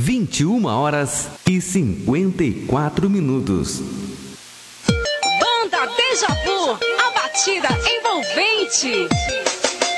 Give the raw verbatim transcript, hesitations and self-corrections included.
vinte e uma horas e cinquenta e quatro minutos. Banda Deja Vu, a batida envolvente.